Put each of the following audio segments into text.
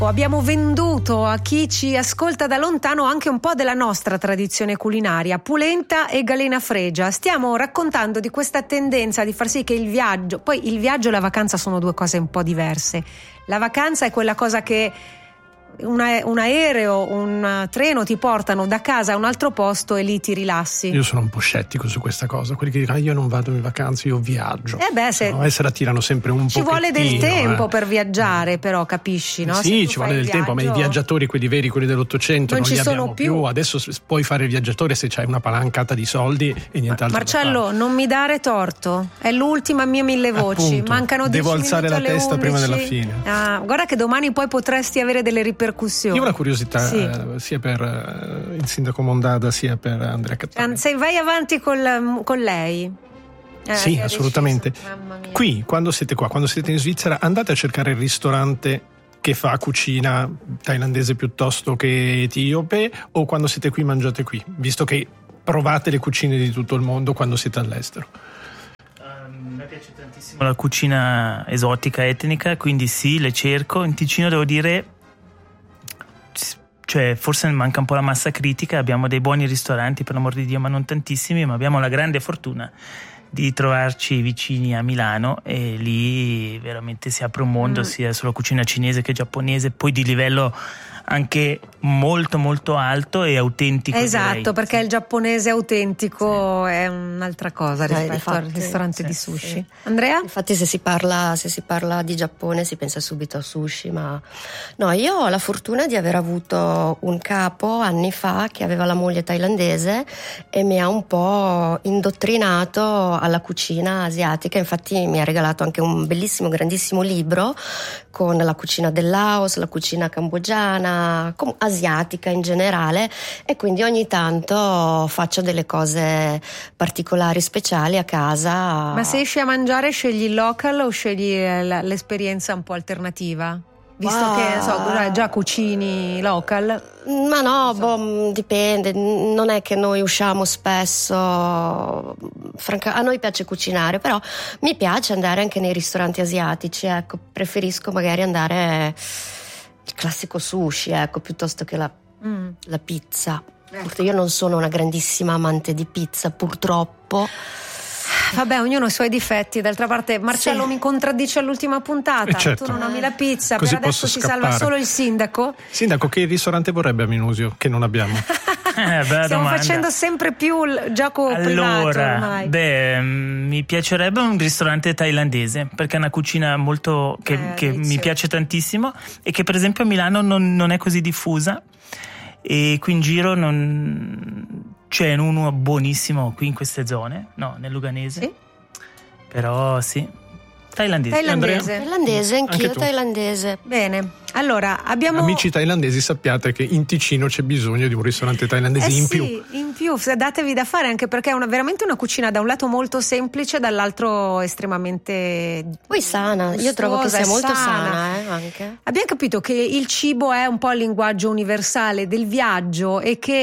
Abbiamo venduto a chi ci ascolta da lontano anche un po' della nostra tradizione culinaria, pulenta e galena fregia. Stiamo raccontando di questa tendenza di far sì che il viaggio e la vacanza sono due cose un po' diverse. La vacanza è quella cosa che un aereo, un treno ti portano da casa a un altro posto e lì ti rilassi. Io sono un po' scettico su questa cosa, quelli che dicono io non vado in vacanza, io viaggio. Se la tirano sempre un po'. Ci vuole del tempo per viaggiare, però capisci, no? Sì, ci vuole del tempo, ma i viaggiatori, quelli veri, quelli dell'Ottocento, non li abbiamo più. Adesso puoi fare il viaggiatore se c'hai una palancata di soldi e nient'altro. Marcello, non mi dare torto, è l'ultima mia 1000 voci. Appunto, mancano 10 devo minuti alzare la testa 11. prima della fine. Guarda che domani poi potresti avere delle ripercussioni. Io ho una curiosità, sia per il sindaco Mondada sia per Andrea Cattaneo. Anzi, vai avanti con lei. Sì, assolutamente. Qui, quando siete in Svizzera, andate a cercare il ristorante che fa cucina thailandese piuttosto che etiope, o quando siete qui mangiate qui, visto che provate le cucine di tutto il mondo quando siete all'estero. A me piace tantissimo la cucina esotica, etnica, quindi sì, le cerco. In Ticino devo dire, cioè forse manca un po' la massa critica, abbiamo dei buoni ristoranti per l'amor di Dio, ma non tantissimi, ma abbiamo la grande fortuna di trovarci vicini a Milano e lì veramente si apre un mondo sia sulla cucina cinese che giapponese, poi di livello anche molto molto alto e autentico. Esatto, direi. perché il giapponese autentico è un'altra cosa rispetto al ristorante di sushi. Sì. Andrea? Infatti se si parla di Giappone si pensa subito a sushi, ma no, io ho la fortuna di aver avuto un capo anni fa che aveva la moglie thailandese e mi ha un po' indottrinato alla cucina asiatica. Infatti mi ha regalato anche un bellissimo, grandissimo libro con la cucina del Laos, la cucina cambogiana, asiatica in generale, e quindi ogni tanto faccio delle cose particolari, speciali a casa. Ma se esci a mangiare scegli il local o scegli l'esperienza un po' alternativa? Visto che già cucini local? Ma no, dipende, non è che noi usciamo spesso, a noi piace cucinare, però mi piace andare anche nei ristoranti asiatici, ecco, preferisco magari andare il classico sushi, ecco, piuttosto che la pizza. Io non sono una grandissima amante di pizza, purtroppo. Vabbè, ognuno ha i suoi difetti. D'altra parte Marcello mi contraddice all'ultima puntata. Certo. Tu non ami la pizza, così per adesso si scappare. salva solo il sindaco. Sindaco, che ristorante vorrebbe a Minusio che non abbiamo? Stiamo facendo sempre più il gioco privato ormai. Mi piacerebbe un ristorante thailandese, perché è una cucina molto che mi piace tantissimo e che per esempio a Milano non è così diffusa, e qui in giro c'è uno buonissimo qui in queste zone, no, nel Luganese. Sì? Però sì, thailandese, anch'io thailandese. Bene, allora abbiamo amici thailandesi, sappiate che in Ticino c'è bisogno di un ristorante thailandese in più, datevi da fare, anche perché è veramente una cucina da un lato molto semplice, dall'altro estremamente poi sana. Io trovo che sia molto sana anche. Abbiamo capito che il cibo è un po' il linguaggio universale del viaggio e che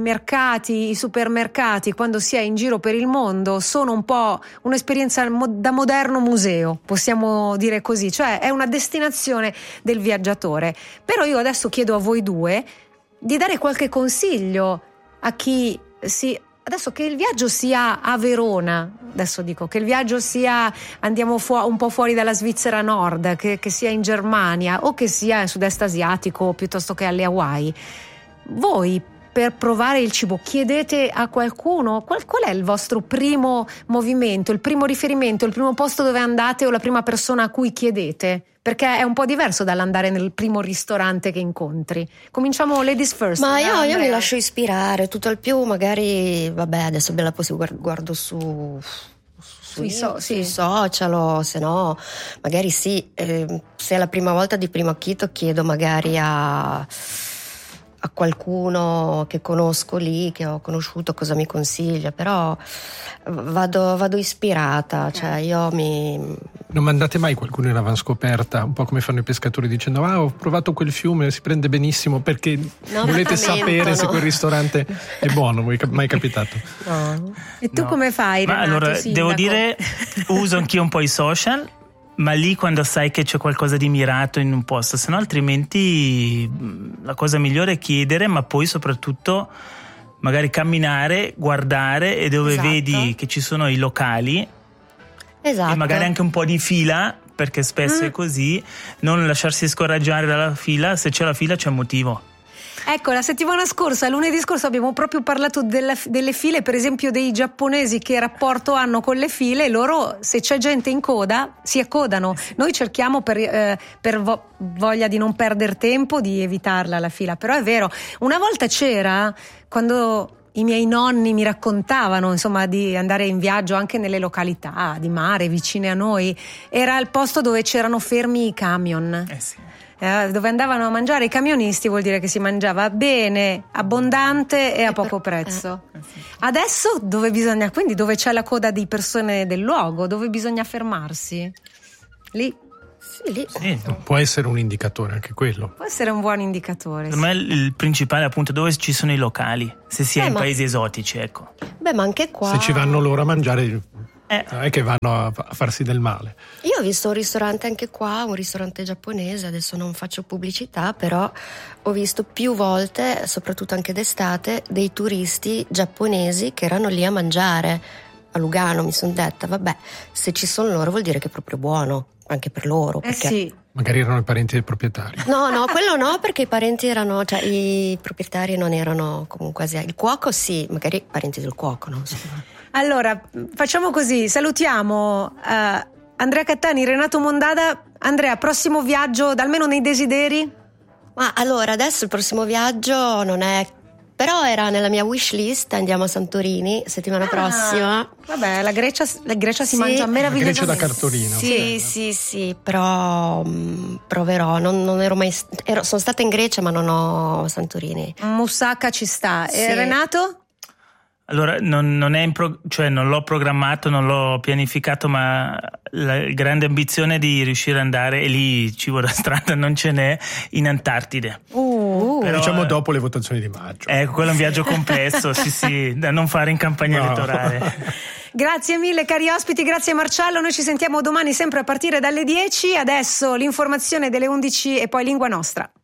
i supermercati, quando si è in giro per il mondo, sono un po' un'esperienza da moderno museo, possiamo dire così, cioè è una destinazione del viaggiatore. Però io adesso chiedo a voi due di dare qualche consiglio a chi adesso che il viaggio sia a Verona, adesso dico che il viaggio sia andiamo un po' fuori dalla Svizzera Nord, che sia in Germania o che sia in sud-est asiatico piuttosto che alle Hawaii. Voi, per provare il cibo, chiedete a qualcuno qual è il vostro primo movimento, il primo riferimento, il primo posto dove andate o la prima persona a cui chiedete? Perché è un po' diverso dall'andare nel primo ristorante che incontri. Cominciamo ladies first. Ma io mi lascio ispirare, tutto al più magari, adesso abbiamo la possibilità, guardo sui social, o se no magari se è la prima volta di primo acchito chiedo magari a qualcuno che conosco lì, che ho conosciuto, cosa mi consiglia, però vado ispirata, cioè io Non mandate mai qualcuno in avanscoperta, un po' come fanno i pescatori, dicendo ho provato quel fiume, si prende benissimo, perché volete sapere se quel ristorante è buono? Mai capitato? No. E tu come fai, Renato, allora, sindaco? devo dire, uso anch'io un po' i social, ma lì quando sai che c'è qualcosa di mirato in un posto, se no altrimenti la cosa migliore è chiedere, ma poi soprattutto magari camminare, guardare, e dove vedi che ci sono i locali, esatto, e magari anche un po' di fila, perché spesso è così, non lasciarsi scoraggiare dalla fila, se c'è la fila c'è un motivo. Ecco, la settimana scorsa, lunedì scorso, abbiamo proprio parlato delle file, per esempio dei giapponesi, che rapporto hanno con le file. Loro, se c'è gente in coda, si accodano. Noi cerchiamo per voglia di non perdere tempo, di evitarla la fila, però è vero, una volta c'era, quando i miei nonni mi raccontavano, insomma, di andare in viaggio anche nelle località di mare vicine a noi, era il posto dove c'erano fermi i camion. Sì. Dove andavano a mangiare i camionisti, vuol dire che si mangiava bene, abbondante e a poco prezzo. Sì. Adesso dove c'è la coda di persone del luogo, dove bisogna fermarsi? Lì. Sì. Può essere un indicatore anche quello. Può essere un buon indicatore. Per me il principale, appunto, dove ci sono i locali, se si è in paesi esotici, ecco. Beh, ma anche qua, se ci vanno loro a mangiare, non è che vanno a farsi del male. io ho visto un ristorante anche qua, un ristorante giapponese, adesso non faccio pubblicità, però ho visto più volte, soprattutto anche d'estate, dei turisti giapponesi che erano lì a mangiare a Lugano. Mi sono detta, vabbè, se ci sono loro vuol dire che è proprio buono anche per loro, perché sì. Magari erano i parenti del proprietario. No, quello no, perché i parenti erano, cioè i proprietari non erano comunque asiatici. Il cuoco sì, magari i parenti del cuoco, non so. Allora, facciamo così, salutiamo Andrea Cattani, Renato Mondada. Andrea, prossimo viaggio, almeno nei desideri? Ma allora, adesso il prossimo viaggio non è, però era nella mia wish list, andiamo a Santorini settimana prossima. Vabbè, la Grecia si mangia meravigliosamente. La Grecia da cartolino. Sì, però proverò, non ero mai, sono stata in Grecia ma non ho Santorini. Moussaka ci sta. Sì. E Renato? Allora, non è cioè non l'ho programmato, non l'ho pianificato, ma la grande ambizione è di riuscire ad andare, e lì cibo da strada non ce n'è, in Antartide. Però, diciamo dopo le votazioni di maggio. Quello è un viaggio complesso, sì, da non fare in campagna elettorale. Grazie mille cari ospiti, grazie Marcello, noi ci sentiamo domani sempre a partire dalle 10, adesso l'informazione delle 11 e poi Lingua Nostra.